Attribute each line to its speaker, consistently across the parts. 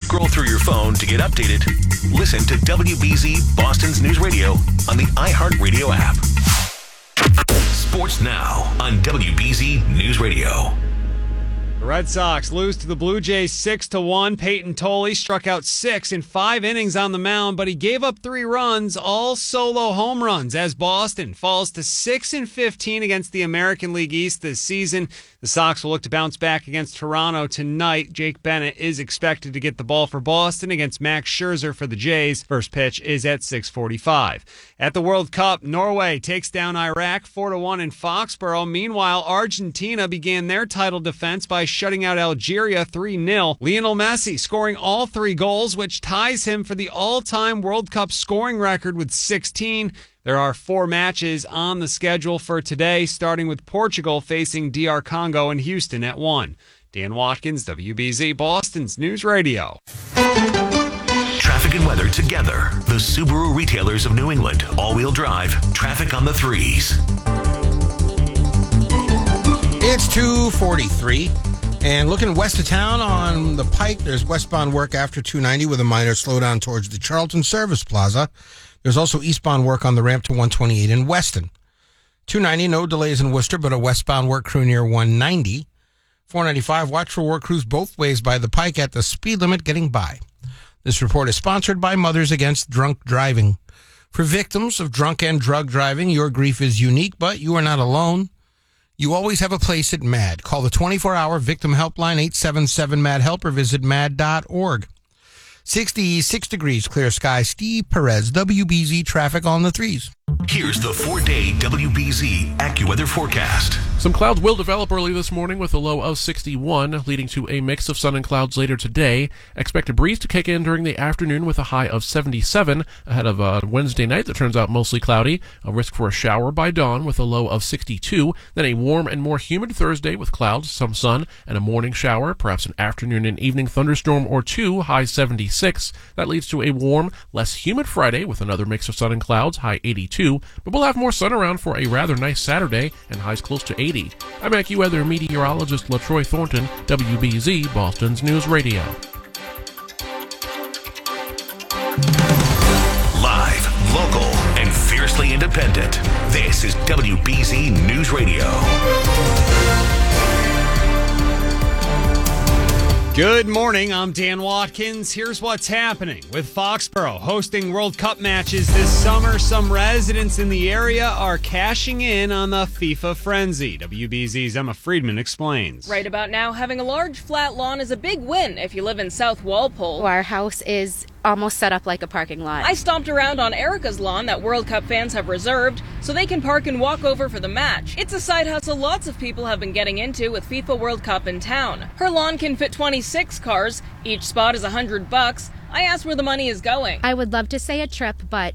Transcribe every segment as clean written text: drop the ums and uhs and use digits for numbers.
Speaker 1: Scroll through your phone to get updated. Listen to WBZ Boston's News Radio on the iHeartRadio app. Sports now on WBZ News Radio.
Speaker 2: The Red Sox lose to the Blue Jays 6-1. Peyton Tolley struck out 6 in 5 innings on the mound, but he gave up 3 runs, all solo home runs, as Boston falls to 6-15 against the American League East this season. The Sox will look to bounce back against Toronto tonight. Jake Bennett is expected to get the ball for Boston against Max Scherzer for the Jays. First pitch is at 6:45. At the World Cup, Norway takes down Iraq 4-1 in Foxborough. Meanwhile, Argentina began their title defense by shutting out Algeria 3-0. Lionel Messi scoring all 3 goals, which ties him for the all-time World Cup scoring record with 16. There are 4 matches on the schedule for today, starting with Portugal facing DR Congo in Houston at 1. Dan Watkins, WBZ Boston's News Radio.
Speaker 1: Traffic and weather together. The Subaru retailers of New England. All-wheel drive. Traffic on the 3s.
Speaker 3: It's 2:43. And looking west of town on the Pike, there's westbound work after 290 with a minor slowdown towards the Charlton Service Plaza. There's also eastbound work on the ramp to 128 in Weston. 290, no delays in Worcester, but a westbound work crew near 190. 495, watch for work crews both ways by the Pike at the speed limit getting by. This report is sponsored by Mothers Against Drunk Driving. For victims of drunk and drug driving, your grief is unique, but you are not alone. You always have a place at MAD. Call the 24-hour victim helpline 877-MAD-HELP or visit mad.org. 66 degrees, clear sky. Steve Perez, WBZ traffic on the 3s.
Speaker 1: Here's the 4-day WBZ AccuWeather forecast.
Speaker 4: Some clouds will develop early this morning with a low of 61, leading to a mix of sun and clouds later today. Expect a breeze to kick in during the afternoon with a high of 77 ahead of a Wednesday night that turns out mostly cloudy. A risk for a shower by dawn with a low of 62. Then a warm and more humid Thursday with clouds, some sun, and a morning shower, perhaps an afternoon and evening thunderstorm or 2, high 76. That leads to a warm, less humid Friday with another mix of sun and clouds, high 82. But we'll have more sun around for a rather nice Saturday and highs close to 80. I'm AccuWeather meteorologist LaTroy Thornton, WBZ Boston's News Radio.
Speaker 1: Live, local, and fiercely independent. This is WBZ News Radio.
Speaker 2: Good morning, I'm Dan Watkins. Here's what's happening. With Foxborough hosting World Cup matches this summer, some residents in the area are cashing in on the FIFA frenzy. WBZ's Emma Friedman explains.
Speaker 5: Right about now, having a large flat lawn is a big win if you live in South Walpole.
Speaker 6: Our house is almost set up like a parking lot.
Speaker 5: I stomped around on Erica's lawn that World Cup fans have reserved so they can park and walk over for the match. It's a side hustle lots of people have been getting into with FIFA World Cup in town. Her lawn can fit 26 cars. Each spot is $100. I asked where the money is going.
Speaker 6: I would love to say a trip, but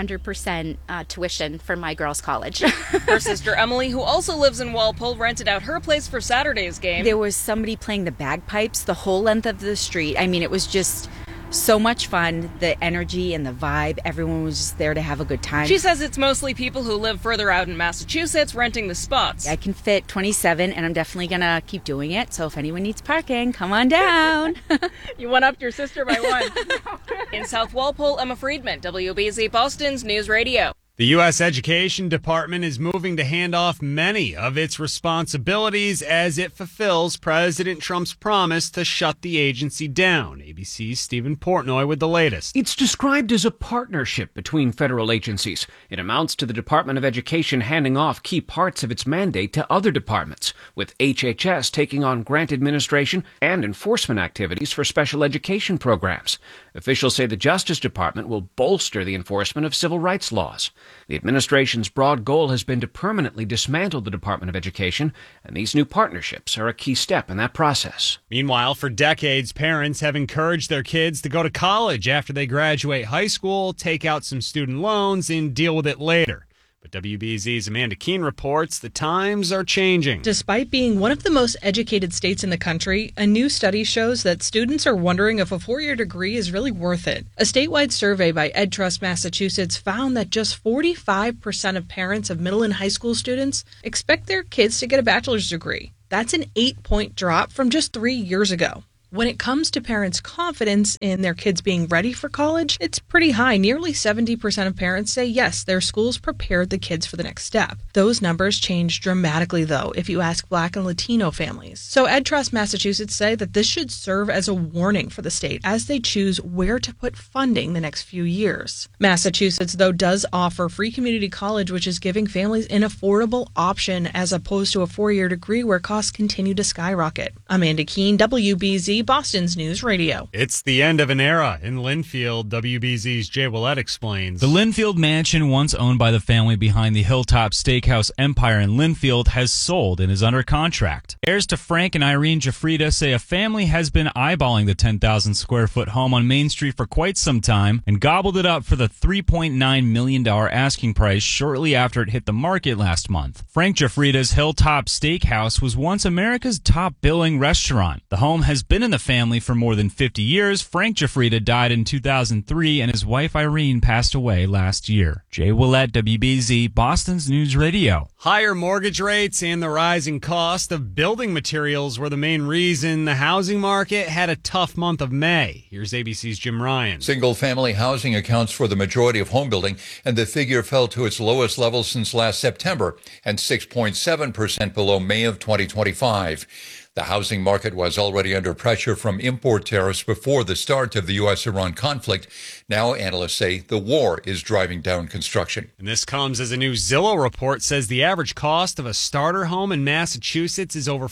Speaker 6: 100% tuition for my girls' college.
Speaker 5: Her sister Emily, who also lives in Walpole, rented out her place for Saturday's game.
Speaker 7: There was somebody playing the bagpipes the whole length of the street. I mean, it was just so much fun, the energy and the vibe. Everyone was just there to have a good time.
Speaker 5: She says it's mostly people who live further out in Massachusetts renting the spots.
Speaker 7: I can fit 27, and I'm definitely going to keep doing it. So if anyone needs parking, come on down.
Speaker 5: You one-upped your sister by 1. In South Walpole, Emma Friedman, WBZ Boston's News Radio.
Speaker 2: The U.S. Education Department is moving to hand off many of its responsibilities as it fulfills President Trump's promise to shut the agency down. ABC's Stephen Portnoy with the latest.
Speaker 8: It's described as a partnership between federal agencies. It amounts to the Department of Education handing off key parts of its mandate to other departments, with HHS taking on grant administration and enforcement activities for special education programs. Officials say the Justice Department will bolster the enforcement of civil rights laws. The administration's broad goal has been to permanently dismantle the Department of Education, and these new partnerships are a key step in that process.
Speaker 2: Meanwhile, for decades, parents have encouraged their kids to go to college after they graduate high school, take out some student loans, and deal with it later. But WBZ's Amanda Keene reports the times are changing.
Speaker 9: Despite being one of the most educated states in the country, a new study shows that students are wondering if a four-year degree is really worth it. A statewide survey by EdTrust Massachusetts found that just 45% of parents of middle and high school students expect their kids to get a bachelor's degree. That's an 8-point drop from just 3 years ago. When it comes to parents' confidence in their kids being ready for college, it's pretty high. Nearly 70% of parents say yes, their schools prepared the kids for the next step. Those numbers change dramatically, though, if you ask Black and Latino families. So EdTrust Massachusetts say that this should serve as a warning for the state as they choose where to put funding the next few years. Massachusetts, though, does offer free community college, which is giving families an affordable option as opposed to a 4-year degree where costs continue to skyrocket. Amanda Keene, WBZ, Boston's News Radio.
Speaker 2: It's the end of an era in Linfield. WBZ's Jay Willett explains.
Speaker 10: The Linfield mansion, once owned by the family behind the Hilltop Steakhouse empire in Linfield, has sold and is under contract. Heirs to Frank and Irene Jafrida say a family has been eyeballing the 10,000 square foot home on Main Street for quite some time and gobbled it up for the $3.9 million asking price shortly after it hit the market last month. Frank Jafrida's Hilltop Steakhouse was once America's top billing restaurant. The home has been in the family for more than 50 years. Frank Jafrida died in 2003 and his wife Irene passed away last year. Jay Willett, WBZ, Boston's News Radio.
Speaker 2: Higher mortgage rates and the rising cost of building materials were the main reason the housing market had a tough month of May. Here's ABC's Jim Ryan.
Speaker 11: Single-family housing accounts for the majority of home building, and the figure fell to its lowest level since last September and 6.7% below May of 2025. The housing market was already under pressure from import tariffs before the start of the U.S.-Iran conflict. Now analysts say the war is driving down construction.
Speaker 2: And this comes as a new Zillow report says the average cost of a starter home in Massachusetts is over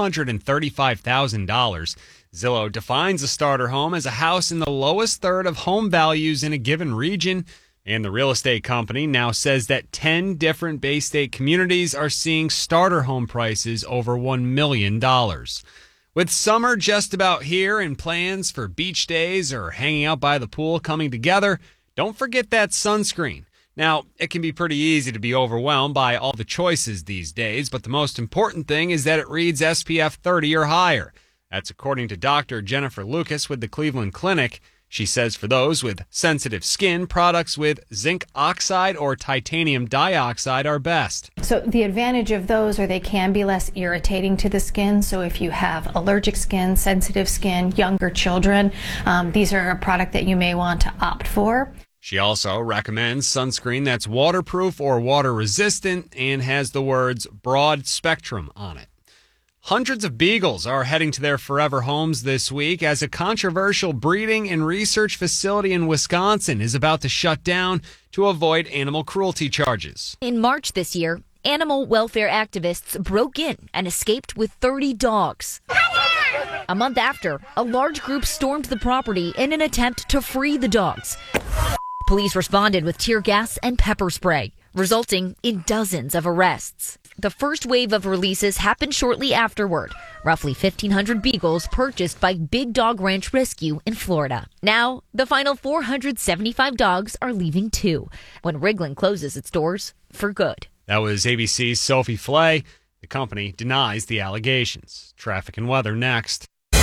Speaker 2: $435,000. Zillow defines a starter home as a house in the lowest third of home values in a given region. And the real estate company now says that 10 different Bay State communities are seeing starter home prices over $1 million. With summer just about here and plans for beach days or hanging out by the pool coming together, don't forget that sunscreen. Now, it can be pretty easy to be overwhelmed by all the choices these days, but the most important thing is that it reads SPF 30 or higher. That's according to Dr. Jennifer Lucas with the Cleveland Clinic. She says for those with sensitive skin, products with zinc oxide or titanium dioxide are best.
Speaker 12: So the advantage of those are they can be less irritating to the skin. So if you have allergic skin, sensitive skin, younger children, these are a product that you may want to opt for.
Speaker 2: She also recommends sunscreen that's waterproof or water resistant and has the words broad spectrum on it. Hundreds of beagles are heading to their forever homes this week as a controversial breeding and research facility in Wisconsin is about to shut down to avoid animal cruelty charges.
Speaker 13: In March this year, animal welfare activists broke in and escaped with 30 dogs. A month after, a large group stormed the property in an attempt to free the dogs. Police responded with tear gas and pepper spray, resulting in dozens of arrests. The first wave of releases happened shortly afterward. Roughly 1,500 beagles purchased by Big Dog Ranch Rescue in Florida. Now, the final 475 dogs are leaving too, when Wriglin closes its doors for good.
Speaker 2: That was ABC's Sophie Flay. The company denies the allegations. Traffic and weather next.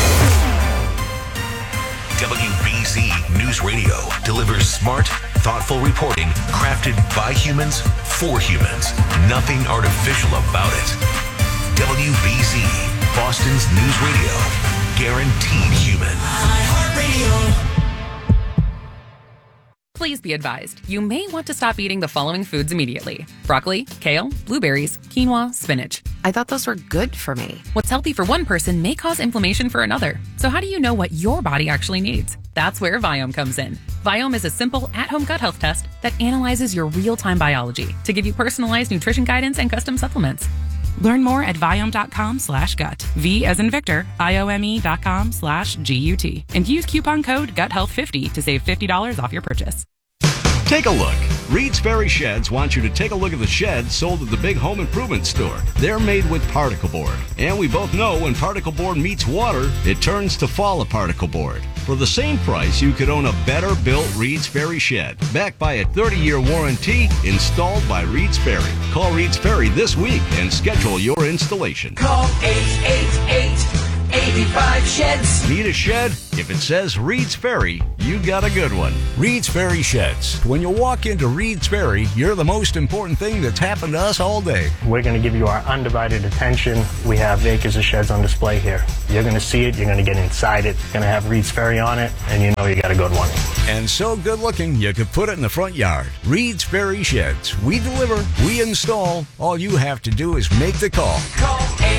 Speaker 1: WBZ News Radio delivers smart, thoughtful reporting crafted by humans for humans. Nothing artificial about it. WBZ, Boston's News Radio. Guaranteed human.
Speaker 14: Please be advised, you may want to stop eating the following foods immediately. Broccoli, kale, blueberries, quinoa, spinach.
Speaker 15: I thought those were good for me.
Speaker 14: What's healthy for one person may cause inflammation for another. So how do you know what your body actually needs? That's where Viome comes in. Viome is a simple at-home gut health test that analyzes your real-time biology to give you personalized nutrition guidance and custom supplements. Learn more at Viome.com/gut. V as in Victor, IOME.com/GUT. And use coupon code GUTHEALTH50 to save $50 off your purchase.
Speaker 16: Take a look. Reed's Ferry Sheds wants you to take a look at the sheds sold at the big home improvement store. They're made with particle board. And we both know when particle board meets water, it turns to fall a particle board. For the same price, you could own a better built Reed's Ferry shed, backed by a 30-year warranty, installed by Reed's Ferry. Call Reed's Ferry this week and schedule your installation.
Speaker 17: Call 888 85 Sheds.
Speaker 16: Need a shed? If it says Reed's Ferry, you got a good one. Reed's Ferry Sheds. When you walk into Reed's Ferry, you're the most important thing that's happened to us all day.
Speaker 18: We're going to give you our undivided attention. We have acres of sheds on display here. You're going to see it. You're going to get inside it. You're going to have Reed's Ferry on it, and you know you got a good one.
Speaker 16: And so good looking, you could put it in the front yard. Reed's Ferry Sheds. We deliver, we install. All you have to do is make the call.
Speaker 17: Call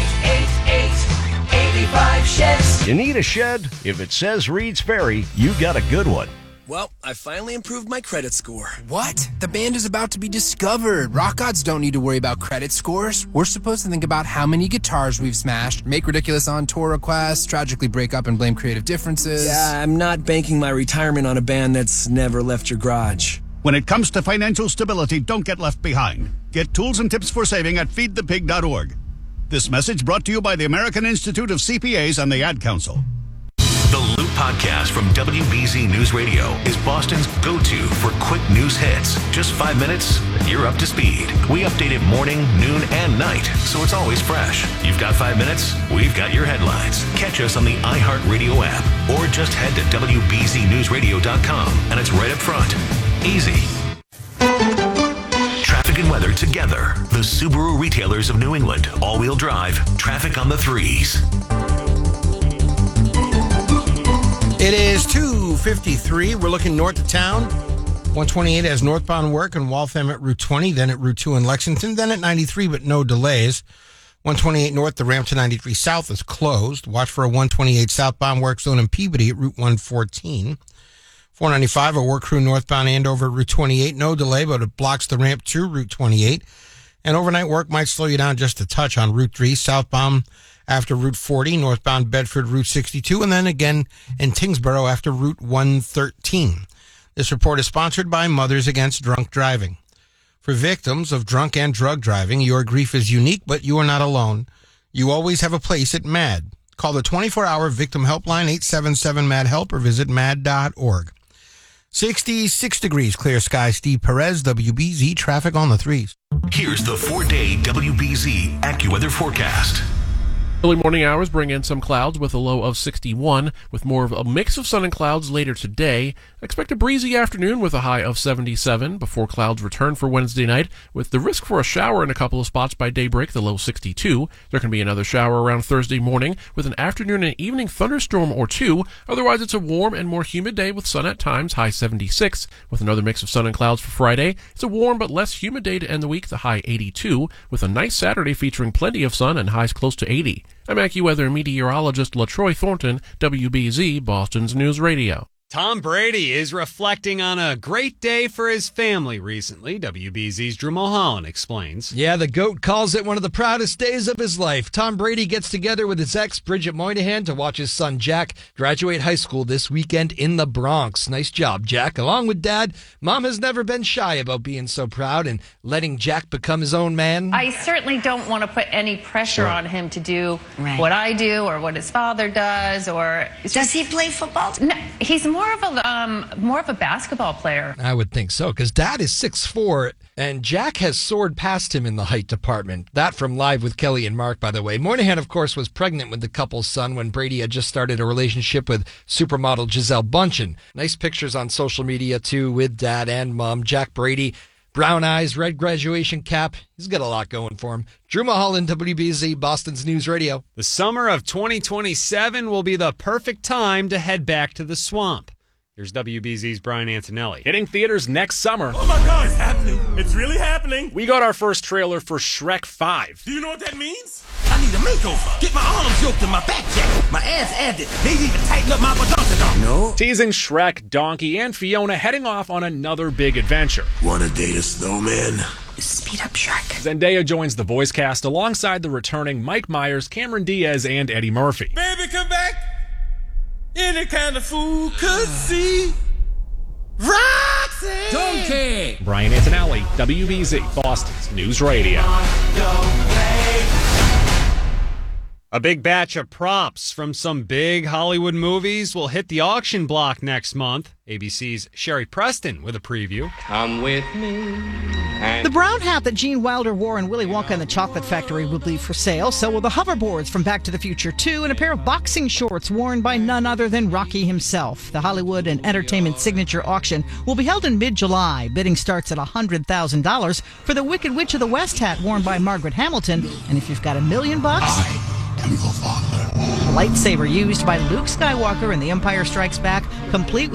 Speaker 17: 888-85-SHEDS.
Speaker 16: You need a shed? If it says Reed's Ferry, you got a good one.
Speaker 19: Well, I finally improved my credit score. What? The band is about to be discovered. Rock gods don't need to worry about credit scores. We're supposed to think about how many guitars we've smashed, make ridiculous on-tour requests, tragically break up and blame creative differences.
Speaker 20: Yeah, I'm not banking my retirement on a band that's never left your garage.
Speaker 21: When it comes to financial stability, don't get left behind. Get tools and tips for saving at feedthepig.org. This message brought to you by the American Institute of CPAs and the Ad Council.
Speaker 1: The Loop Podcast from WBZ News Radio is Boston's go-to for quick news hits. Just 5 minutes, and you're up to speed. We update it morning, noon, and night, so it's always fresh. You've got 5 minutes, we've got your headlines. Catch us on the iHeartRadio app, or just head to WBZNewsRadio.com, and it's right up front. Easy. Traffic and weather together. The Subaru retailers of New England. All-wheel drive. Traffic on the threes.
Speaker 3: It is 2:53. We're looking north of town. 128 has northbound work in Waltham at Route 20, then at Route 2 in Lexington, then at 93, but no delays. 128 north, the ramp to 93 south is closed. Watch for a 128 southbound work zone in Peabody at Route 114. 495, a work crew northbound Andover at Route 28. No delay, but it blocks the ramp to Route 28. And overnight work might slow you down just a touch on Route 3, southbound after Route 40, northbound Bedford, Route 62, and then again in Tingsboro after Route 113. This report is sponsored by Mothers Against Drunk Driving. For victims of drunk and drug driving, your grief is unique, but you are not alone. You always have a place at MAD. Call the 24-hour victim helpline, 877-MAD-HELP, or visit mad.org. 66 degrees, clear sky. Steve Perez, WBZ, traffic on the threes.
Speaker 1: Here's the 4-day WBZ AccuWeather forecast.
Speaker 4: Early morning hours bring in some clouds with a low of 61, with more of a mix of sun and clouds later today. Expect a breezy afternoon with a high of 77 before clouds return for Wednesday night, with the risk for a shower in a couple of spots by daybreak, the low 62. There can be another shower around Thursday morning with an afternoon and evening thunderstorm or two. Otherwise, it's a warm and more humid day with sun at times, high 76, with another mix of sun and clouds for Friday. It's a warm but less humid day to end the week, the high 82, with a nice Saturday featuring plenty of sun and highs close to 80. I'm AccuWeather meteorologist LaTroy Thornton, WBZ, Boston's News Radio.
Speaker 2: Tom Brady is reflecting on a great day for his family recently. WBZ's Drew Mulholland explains.
Speaker 22: Yeah, the GOAT calls it one of the proudest days of his life. Tom Brady gets together with his ex, Bridget Moynihan, to watch his son, Jack, graduate high school this weekend in the Bronx. Nice job, Jack. Along with Dad, Mom has never been shy about being so proud and letting Jack become his own man.
Speaker 23: I certainly don't want to put any pressure on him to do what I do or what his father does. Or
Speaker 24: does he play football?
Speaker 23: No, he's more of a basketball player.
Speaker 22: I would think so, because Dad is 6'4", and Jack has soared past him in the height department. That from Live with Kelly and Mark, by the way. Moynihan, of course, was pregnant with the couple's son when Brady had just started a relationship with supermodel Gisele Bündchen. Nice pictures on social media, too, with Dad and Mom. Jack Brady, brown eyes, red graduation cap. He's got a lot going for him. Drew Mulholland, WBZ, Boston's News Radio.
Speaker 2: The summer of 2027 will be the perfect time to head back to the swamp. Here's WBZ's Brian Antonelli.
Speaker 25: Hitting theaters next summer.
Speaker 26: Oh my God, it's happening. It's really happening.
Speaker 25: We got our first trailer for Shrek 5.
Speaker 26: Do you know what that means? I need a makeover. Get my arms yoked and my back checked. My ass added. Maybe even tighten up my badonkadonk.
Speaker 25: No. Teasing Shrek, Donkey, and Fiona heading off on another big adventure.
Speaker 26: Wanna date a snowman?
Speaker 24: Speed up, Shrek.
Speaker 25: Zendaya joins the voice cast alongside the returning Mike Myers, Cameron Diaz, and Eddie Murphy.
Speaker 26: Baby, come back. Any kind of fool could see. Roxy!
Speaker 25: Donkey! Brian Antonelli, WBZ, Boston's News Radio.
Speaker 2: A big batch of props from some big Hollywood movies will hit the auction block next month. ABC's Sherry Preston with a preview.
Speaker 5: Come with me.
Speaker 6: The brown hat that Gene Wilder wore in Willy Wonka and the Chocolate Factory will be for sale. So will the hoverboards from Back to the Future 2 and a pair of boxing shorts worn by none other than Rocky himself. The Hollywood and Entertainment Signature Auction will be held in mid-July. Bidding starts at $100,000 for the Wicked Witch of the West hat worn by Margaret Hamilton. And if you've got $1 million, lightsaber used by Luke Skywalker in The Empire Strikes Back, complete with